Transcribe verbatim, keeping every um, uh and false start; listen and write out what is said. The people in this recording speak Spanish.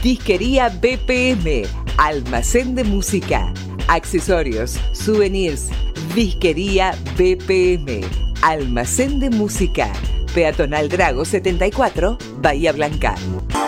Disquería B P M, almacén de música, accesorios, souvenirs. Disquería B P M, almacén de música, Peatonal Drago setenta y cuatro, Bahía Blanca.